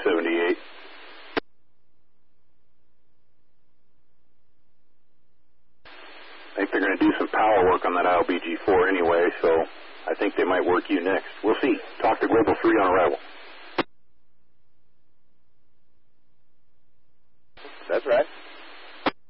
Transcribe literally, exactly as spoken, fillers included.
seventy-eight. I think they're going to do some power work on that I L B G four anyway, so I think they might work you next. We'll see. Talk to Global three on arrival. That's right.